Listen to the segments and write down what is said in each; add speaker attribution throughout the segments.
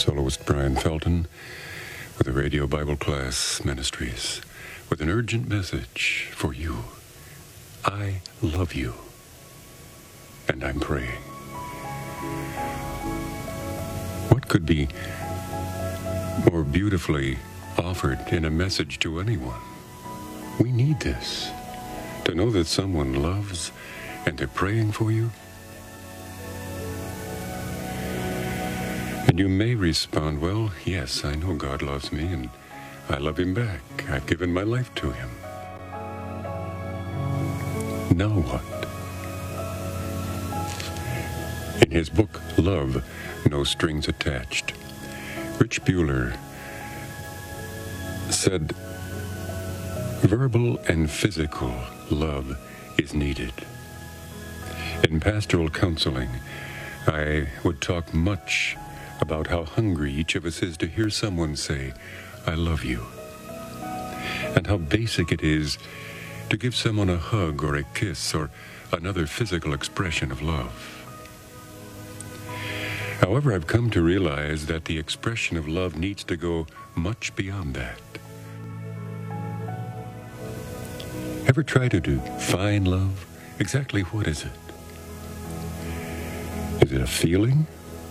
Speaker 1: Soloist Brian Felton with the Radio Bible Class Ministries with an urgent message for you. I love you, and I'm praying. What could be more beautifully offered in a message to anyone? We need this, to know that someone loves and they're praying for you. And you may respond, well, yes, I know God loves me and I love him back. I've given my life to him. Now what? In his book, Love, No Strings Attached, Rich Buehler said, verbal and physical love is needed. In pastoral counseling, I would talk much about how hungry each of us is to hear someone say, I love you, and how basic it is to give someone a hug or a kiss or another physical expression of love. However, I've come to realize that the expression of love needs to go much beyond that. Ever try to define love? Exactly what is it? Is it a feeling?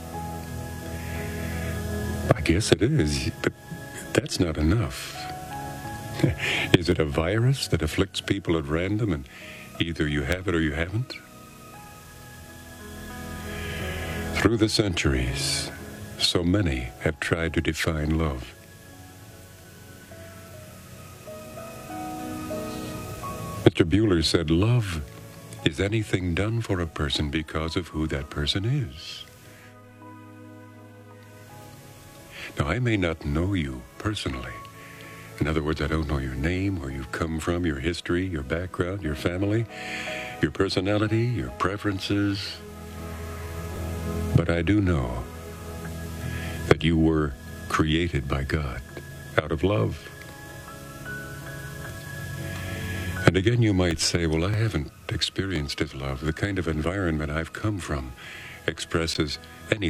Speaker 1: I guess it is, but that's not enough. Is it a virus that afflicts people at random and either you have it or you haven't? Through the centuries, so many have tried to define love. Mr. Buehler said, love is anything done for a person because of who that person is. Now, I may not know you personally. In other words, I don't know your name, where you've come from, your history, your background, your family, your personality, your preferences. But I do know that you were created by God out of love. And again, you might say, well, I haven't experienced his love. The kind of environment I've come from expresses any